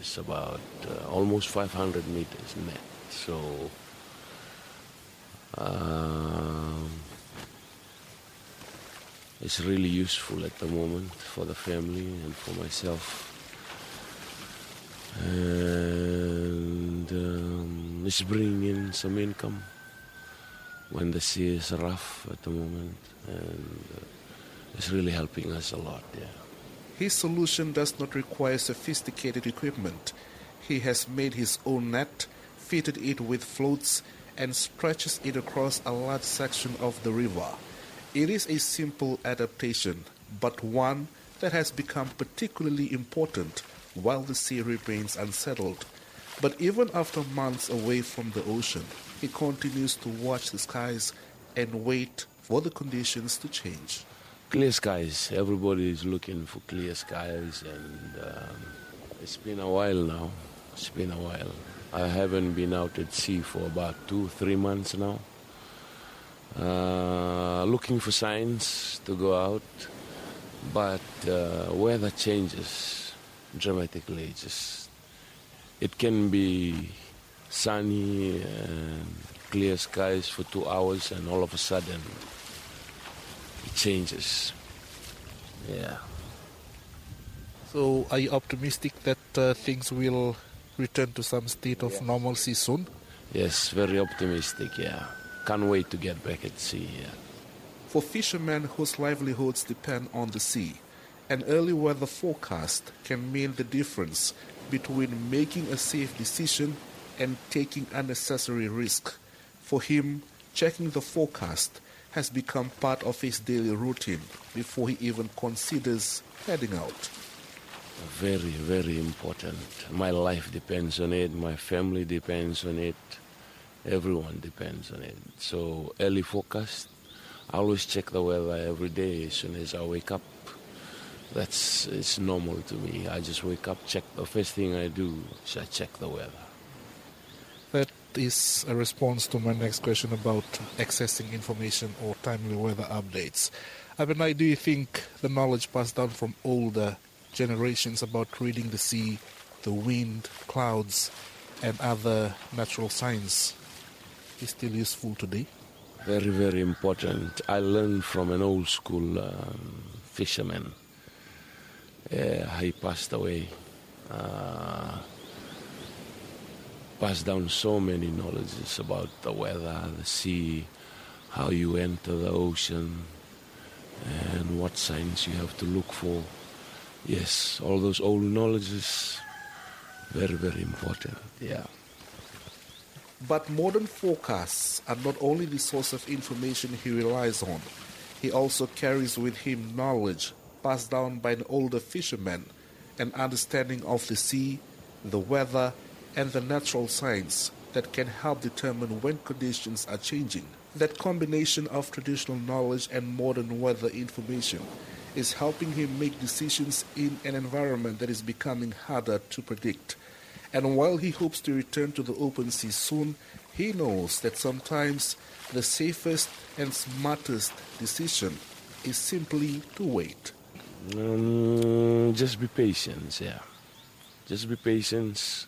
meters, about almost 500 meters net. So it's really useful at the moment for the family and for myself. And it's bringing in some income when the sea is rough at the moment, and it's really helping us a lot, yeah. His solution does not require sophisticated equipment. He has made his own net, fitted it with floats, and stretches it across a large section of the river. It is a simple adaptation, but one that has become particularly important while the sea remains unsettled. But even after months away from the ocean, he continues to watch the skies and wait for the conditions to change. Clear skies. Everybody is looking for clear skies, and it's been a while now. It's been a while. I haven't been out at sea for about 2-3 months now. Looking for signs to go out, but weather changes dramatically. It can be sunny and clear skies for 2 hours, and all of a sudden it changes. Yeah. So are you optimistic that things will return to some state of normalcy soon? Yes, very optimistic, yeah. Can't wait to get back at sea, yeah. For fishermen whose livelihoods depend on the sea, an early weather forecast can mean the difference between making a safe decision and taking unnecessary risk. For him, checking the forecast has become part of his daily routine before he even considers heading out. Very, very important. My life depends on it. My family depends on it. Everyone depends on it. So early forecast, I always check the weather every day as soon as I wake up. It's normal to me. I just wake up, check. The first thing I do is I check the weather. That is a response to my next question about accessing information or timely weather updates. Abenai, do you think the knowledge passed down from older generations about reading the sea, the wind, clouds, and other natural signs is still useful today? Very, very important. I learned from an old school fisherman. He passed away. Passed down so many knowledges about the weather, the sea, how you enter the ocean, and what signs you have to look for. Yes, all those old knowledges, very, very important, yeah. But modern forecasts are not only the source of information he relies on. He also carries with him knowledge passed down by an older fisherman, an understanding of the sea, the weather, and the natural signs that can help determine when conditions are changing. That combination of traditional knowledge and modern weather information is helping him make decisions in an environment that is becoming harder to predict. And while he hopes to return to the open sea soon, he knows that sometimes the safest and smartest decision is simply to wait. Just be patient, yeah. Just be patient.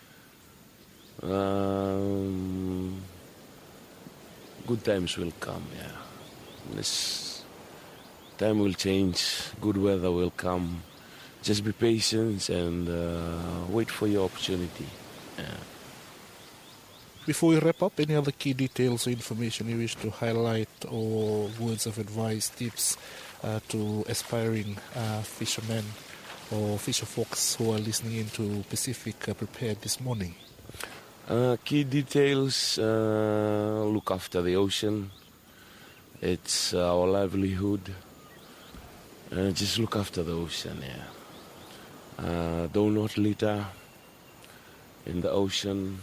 Good times will come, yeah. This time will change, good weather will come. Just be patient and wait for your opportunity. Yeah. Before we wrap up, any other key details or information you wish to highlight, or words of advice, tips to aspiring fishermen or fisher folks who are listening into Pacific Prepared this morning? Key details, look after the ocean. It's our livelihood. Just look after the ocean, yeah. Do not litter in the ocean.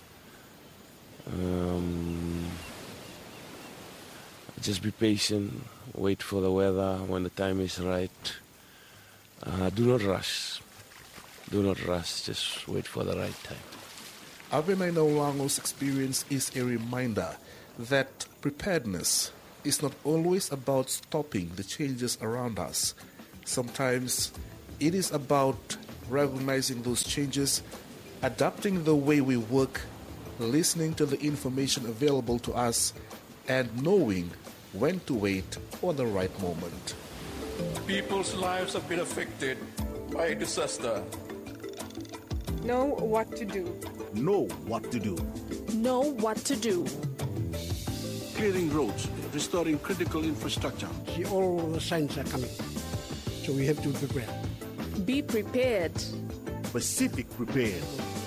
Just be patient, wait for the weather when the time is right. Do not rush. Do not rush, just wait for the right time. Abenai Naulango's experience is a reminder that preparedness is not always about stopping the changes around us. Sometimes it is about recognizing those changes, adapting the way we work, listening to the information available to us, and knowing when to wait for the right moment. People's lives have been affected by disaster. Know what to do. Know what to do. Know what to do. Clearing roads, restoring critical infrastructure. See, all the signs are coming, so we have to prepare. Be prepared. Pacific prepared.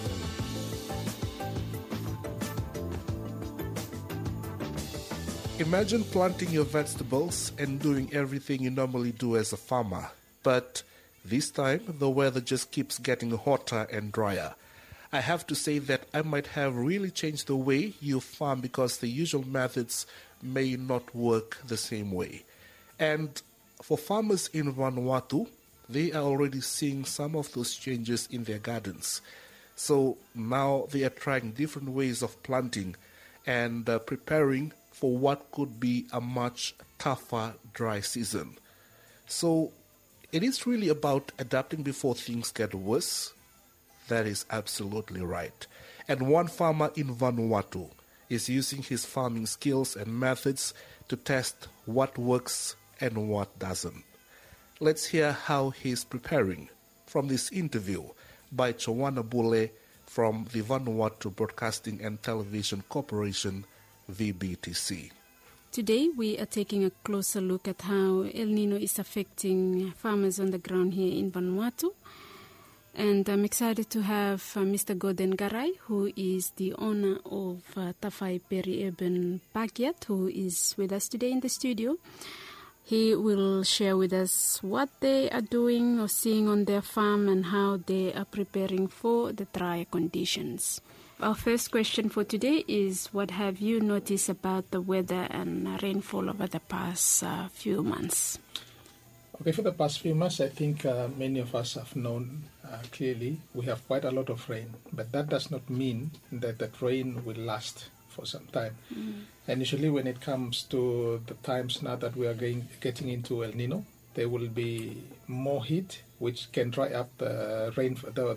Imagine planting your vegetables and doing everything you normally do as a farmer. But this time, the weather just keeps getting hotter and drier. I have to say that I might have really changed the way you farm because the usual methods may not work the same way. And for farmers in Vanuatu, they are already seeing some of those changes in their gardens. So now they are trying different ways of planting and preparing for what could be a much tougher dry season. So it is really about adapting before things get worse. That is absolutely right. And one farmer in Vanuatu is using his farming skills and methods to test what works and what doesn't. Let's hear how he's preparing from this interview by Chowana Bule from the Vanuatu Broadcasting and Television Corporation, VBTC. Today we are taking a closer look at how El Nino is affecting farmers on the ground here in Vanuatu. And I'm excited to have Mr. Gordon Garai, who is the owner of Tawhai Peri-Urban Backyard, who is with us today in the studio. He will share with us what they are doing or seeing on their farm and how they are preparing for the drier conditions. Our first question for today is, what have you noticed about the weather and rainfall over the past few months? Okay, for the past few months, I think many of us have known clearly we have quite a lot of rain, but that does not mean that that rain will last for some time. And usually when it comes to the times now that we are getting into El Nino, there will be more heat, which can dry up the rain,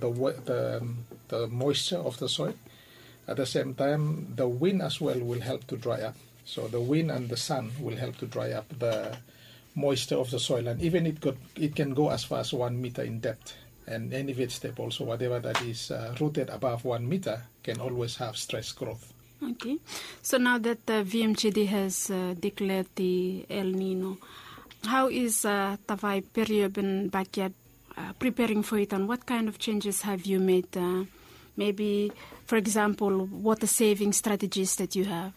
the moisture of the soil. At the same time, the wind as well will help to dry up. So the wind and the sun will help to dry up the moisture of the soil, and even it can go as far as 1 meter in depth. And any vegetable, so whatever that is rooted above 1 meter, can always have stress growth. Okay. So now that the VMGD has declared the El Nino, how is Tawhai Peri-Urban Backyard preparing for it, and what kind of changes have you made? Maybe, for example, water saving strategies that you have?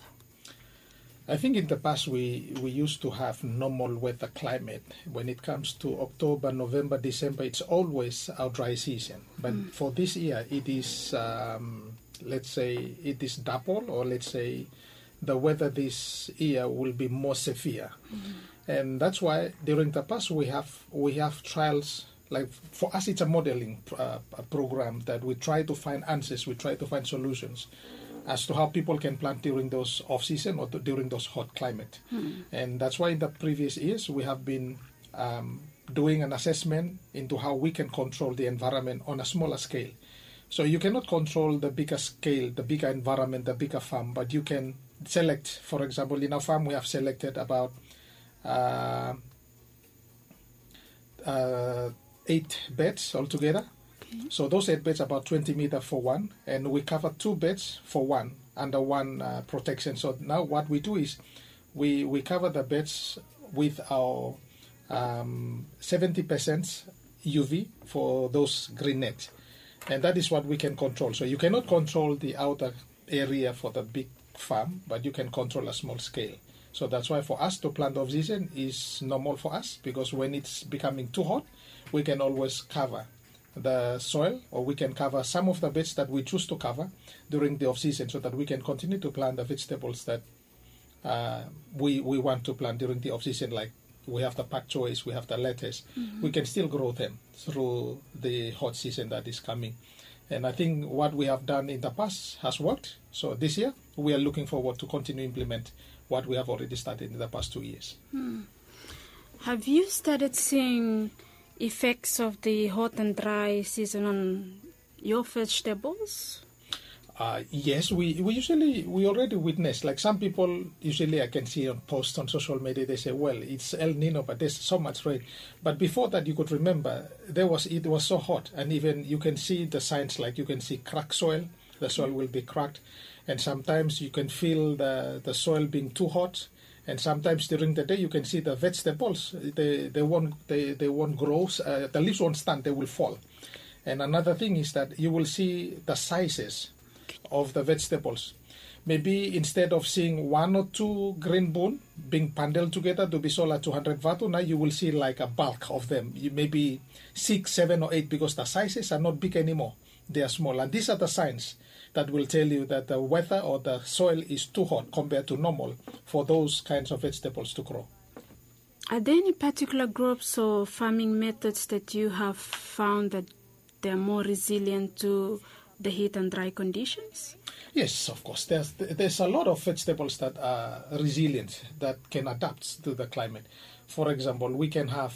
I think in the past we used to have normal weather climate. When it comes to October, November, December, it's always our dry season. But for this year, it is, let's say, it is double, or let's say the weather this year will be more severe. And that's why during the past we have trials. Like for us, it's a modeling program that we try to find answers, we try to find solutions as to how people can plant during those off-season or during those hot climate. And that's why in the previous years we have been doing an assessment into how we can control the environment on a smaller scale. So you cannot control the bigger scale, the bigger environment, the bigger farm, but you can select, for example, in our farm we have selected about 8 beds altogether. So those 8 beds about 20 meters for one, and we cover 2 beds for one under one protection. So now what we do is we cover the beds with our 70% UV for those green nets, and that is what we can control. So you cannot control the outer area for the big farm, but you can control a small scale. So that's why for us to plant off season is normal for us, because when it's becoming too hot, we can always cover the soil, or we can cover some of the beds that we choose to cover during the off-season, so that we can continue to plant the vegetables that we want to plant during the off-season. Like we have the pak choys, we have the lettuce. We can still grow them through the hot season that is coming. And I think what we have done in the past has worked. So this year, we are looking forward to continue implement what we have already started in the past 2 years. Have you started seeing effects of the hot and dry season on your vegetables? Yes, we already witness, like some people usually I can see on posts on social media, they say, well, it's El Nino, but there's so much rain. But before that, you could remember, it was so hot, and even you can see the signs, like you can see cracked soil, the soil will be cracked, and sometimes you can feel the soil being too hot, and sometimes during the day you can see the vegetables, they won't grow, the leaves won't stand, they will fall. And another thing is that you will see the sizes of the vegetables. Maybe instead of seeing 1 or 2 green bean being bundled together to be sold at 200 Vatu, now you will see like a bulk of them. You maybe 6, 7 or 8, because the sizes are not big anymore. They are small. And these are the signs that will tell you that the weather or the soil is too hot compared to normal for those kinds of vegetables to grow. Are there any particular crops or farming methods that you have found that they're more resilient to the heat and dry conditions? Yes, of course. There's a lot of vegetables that are resilient, that can adapt to the climate. For example, we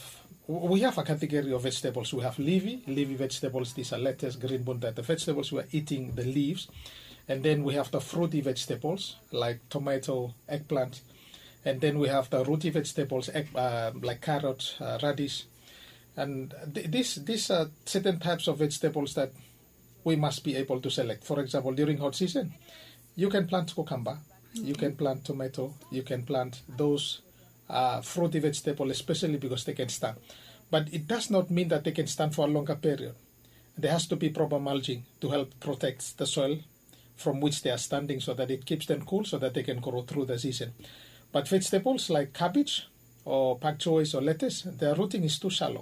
have a category of vegetables. We have leafy vegetables. These are lettuce, green bean, that the vegetables we are eating the leaves. And then we have the fruity vegetables like tomato, eggplant. And then we have the rooty vegetables like carrot, radish. And these are certain types of vegetables that we must be able to select. For example, during hot season, you can plant cucumber, you can plant tomato, you can plant those fruity vegetables, especially because they can stand. But it does not mean that they can stand for a longer period. There has to be proper mulching to help protect the soil from which they are standing, so that it keeps them cool, so that they can grow through the season. But vegetables like cabbage or pak choys or lettuce, their rooting is too shallow.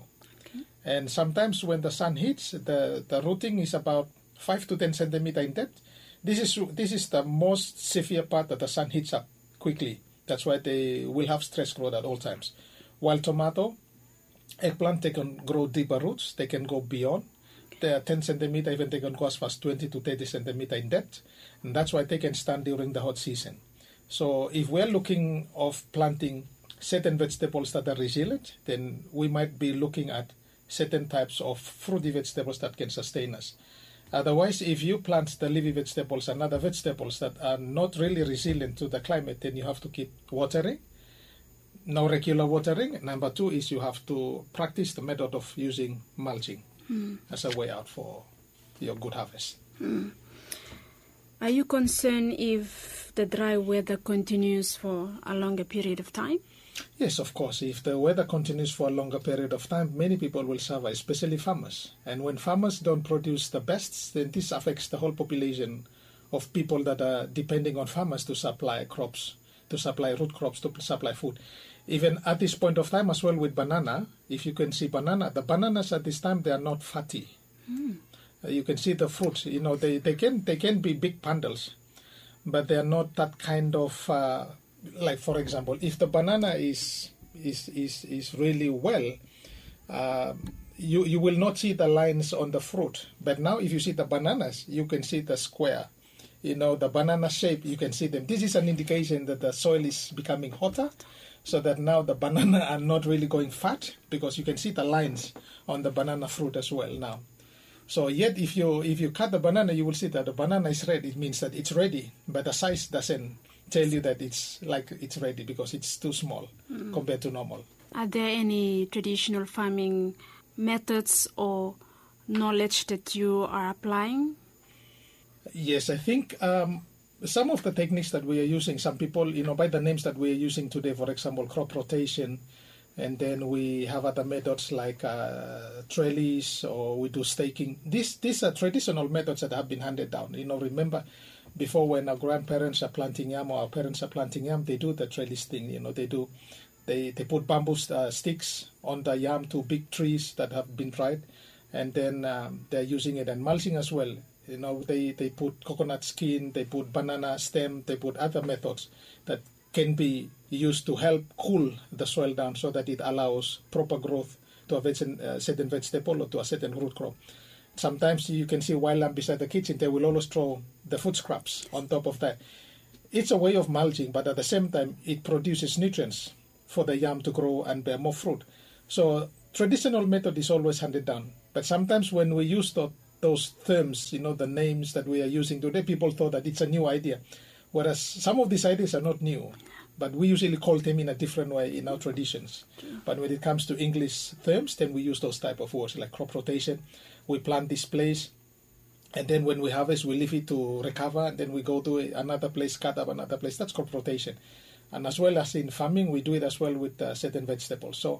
And sometimes when the sun hits, the rooting is about 5 to 10 centimeter in depth. This is the most severe part that the sun hits up quickly. That's why they will have stress growth at all times. While tomato, eggplant, they can grow deeper roots. They can go beyond. They are 10 centimeter, even they can go as far as 20 to 30 centimeter in depth. And that's why they can stand during the hot season. So if we're looking of planting certain vegetables that are resilient, then we might be looking at certain types of fruity vegetables that can sustain us. Otherwise, if you plant the leafy vegetables and other vegetables that are not really resilient to the climate, then you have to keep watering. No regular watering. Number 2 is you have to practice the method of using mulching as a way out for your good harvest. Are you concerned if the dry weather continues for a longer period of time? Yes, of course. If the weather continues for a longer period of time, many people will suffer, especially farmers. And when farmers don't produce the best, then this affects the whole population of people that are depending on farmers to supply crops, to supply root crops, to supply food. Even at this point of time as well with banana, if you can see the bananas at this time, they are not fatty. You can see the fruit, they can be big bundles, but they are not that kind of... like, for example, if the banana is really well, you will not see the lines on the fruit. But now if you see the bananas, you can see the square. The banana shape, you can see them. This is an indication that the soil is becoming hotter, so that now the banana are not really going fat, because you can see the lines on the banana fruit as well now. So yet if you cut the banana, you will see that the banana is red. It means that it's ready, but the size doesn't tell you that it's ready, because it's too small compared to normal. Are there any traditional farming methods or knowledge that you are applying? Yes, I think some of the techniques that we are using, some people, by the names that we are using today, for example, crop rotation, and then we have other methods like trellis, or we do staking. These are traditional methods that have been handed down. Remember, before, when our grandparents are planting yam or our parents are planting yam, they do the trellis thing. They put bamboo sticks on the yam to big trees that have been dried, and then they're using it and mulching as well. They put coconut skin, they put banana stem, they put other methods that can be used to help cool the soil down, so that it allows proper growth to a certain vegetable or to a certain root crop. Sometimes you can see wild lamb beside the kitchen, they will always throw the food scraps on top of that. It's a way of mulching, but at the same time, it produces nutrients for the yam to grow and bear more fruit. So traditional method is always handed down. But sometimes when we use those terms, the names that we are using today, people thought that it's a new idea. Whereas some of these ideas are not new, but we usually call them in a different way in our traditions. But when it comes to English terms, then we use those type of words like crop rotation. We plant this place, and then when we harvest, we leave it to recover, and then we go to another place, cut up another place. That's crop rotation. And as well as in farming, we do it as well with certain vegetables. So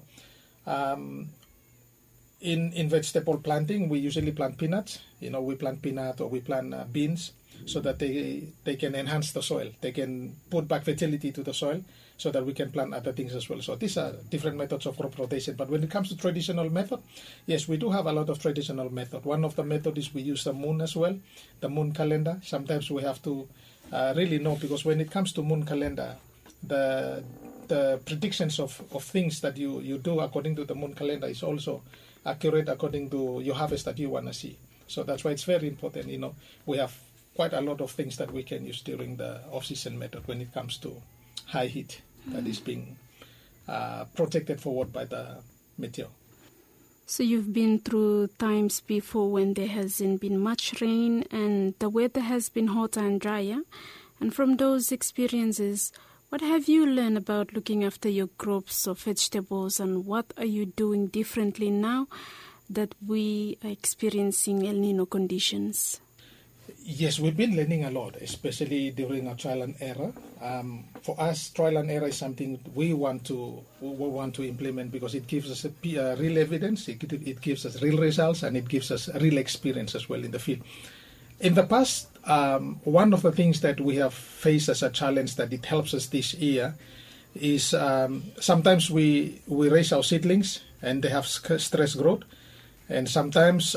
in vegetable planting, we usually plant peanuts. We plant peanut or we plant beans so that they can enhance the soil. They can put back fertility to the soil so that we can plant other things as well. So these are different methods of crop rotation. But when it comes to traditional method, yes, we do have a lot of traditional method. One of the methods is we use the moon as well, the moon calendar. Sometimes we have to really know, because when it comes to moon calendar, the predictions of things that you do according to the moon calendar is also accurate according to your harvest that you want to see. So that's why it's very important. We have quite a lot of things that we can use during the off-season method when it comes to high heat that is being protected forward by the meteor. So you've been through times before when there hasn't been much rain and the weather has been hotter and drier. And from those experiences, what have you learned about looking after your crops of vegetables, and what are you doing differently now that we are experiencing El Nino conditions? Yes, we've been learning a lot, especially during our trial and error. For us, trial and error is something we want to implement because it gives us real evidence, it gives us real results, and it gives us real experience as well in the field. In the past, one of the things that we have faced as a challenge that it helps us this year is sometimes we raise our seedlings and they have stress growth, and sometimes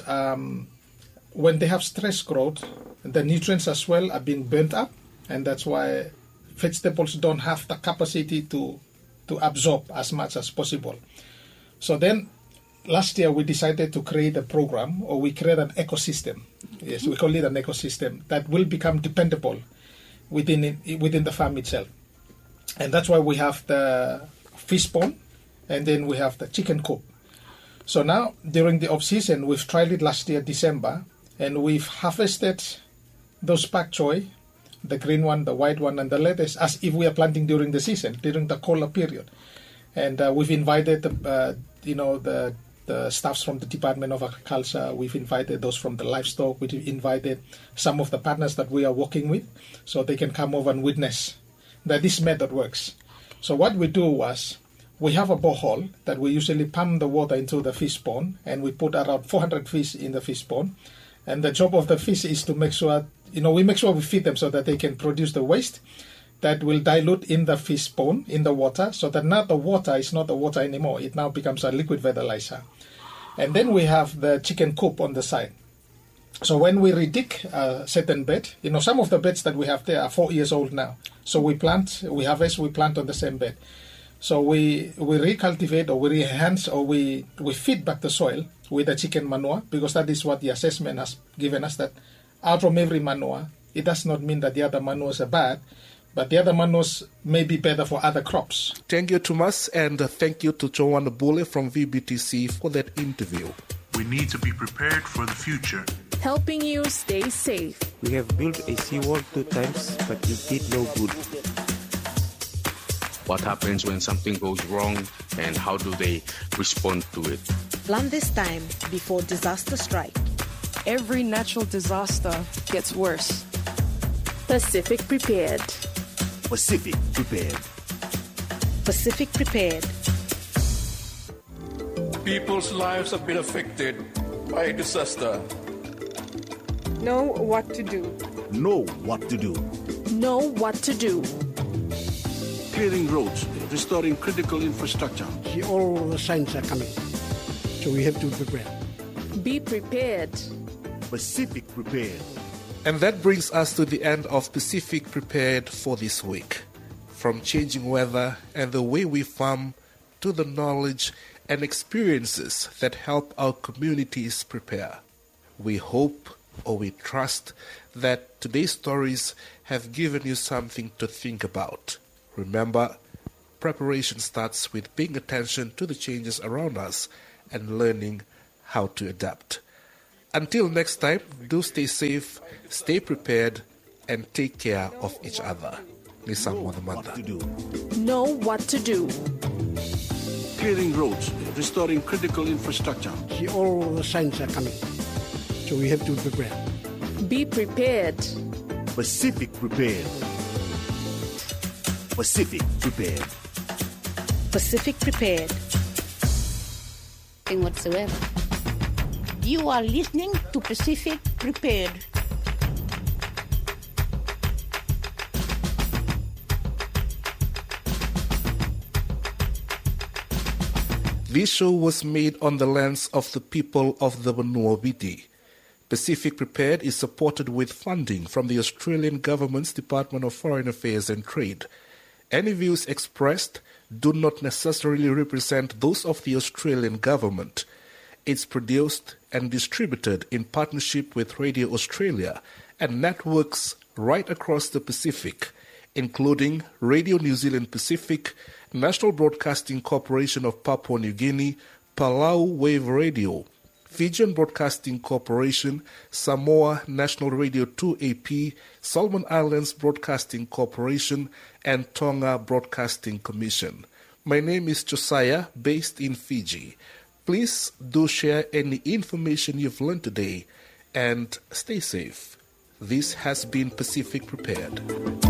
when they have stress growth, the nutrients as well are being burnt up, and that's why vegetables don't have the capacity to absorb as much as possible. So then last year we decided to create a program, or we create an ecosystem. Yes, we call it an ecosystem that will become dependable within the farm itself. And that's why we have the fish pond, and then we have the chicken coop. So now during the off-season, we've tried it last year, December, and we've harvested those pak choy, the green one, the white one, and the lettuce, as if we are planting during the season, during the colder period. And we've invited the staffs from the Department of Agriculture. We've invited those from the livestock. We've invited some of the partners that we are working with, so they can come over and witness that this method works. So what we do was, we have a borehole that we usually pump the water into the fish pond, and we put around 400 fish in the fish pond. And the job of the fish is to make sure, we feed them so that they can produce the waste that will dilute in the fish pond, in the water, so that now the water is not the water anymore. It now becomes a liquid fertilizer. And then we have the chicken coop on the side. So when we redig a certain bed, some of the beds that we have there are 4 years old now. So we harvest, we plant on the same bed. So we recultivate, or we enhance, or we feed back the soil with the chicken manure, because that is what the assessment has given us, that out from every manure, it does not mean that the other manures are bad, but the other manures may be better for other crops. Thank you, Thomas, and thank you to Joanna Bule from VBTC for that interview. We need to be prepared for the future. Helping you stay safe. We have built a seawall 2 times, but it did no good. What happens when something goes wrong, and how do they respond to it? Plan this time before disaster strike. Every natural disaster gets worse. Pacific Prepared. Pacific Prepared. Pacific Prepared. People's lives have been affected by disaster. Know what to do. Know what to do. Know what to do. Clearing roads, restoring critical infrastructure. See, all the signs are coming, so we have to prepare. Be prepared. Pacific Prepared. And that brings us to the end of Pacific Prepared for this week. From changing weather and the way we farm, to the knowledge and experiences that help our communities prepare. We hope, or we trust, that today's stories have given you something to think about. Remember, preparation starts with paying attention to the changes around us and learning how to adapt. Until next time, do stay safe, stay prepared, and take care of each other. What to do. Know what to do. Clearing roads, restoring critical infrastructure. See, all the signs are coming. So we have to prepare. Be prepared. Pacific Prepared. Pacific Prepared. Pacific Prepared. Whatsoever. You are listening to Pacific Prepared. This show was made on the lands of the people of the Vanuatu. Pacific Prepared is supported with funding from the Australian Government's Department of Foreign Affairs and Trade. Any views expressed do not necessarily represent those of the Australian Government. It's produced and distributed in partnership with Radio Australia and networks right across the Pacific, including Radio New Zealand Pacific, National Broadcasting Corporation of Papua New Guinea, Palau Wave Radio, Fijian Broadcasting Corporation, Samoa National Radio 2AP, Solomon Islands Broadcasting Corporation, and Tonga Broadcasting Commission. My name is Josiah, based in Fiji. Please do share any information you've learned today and stay safe. This has been Pacific Prepared.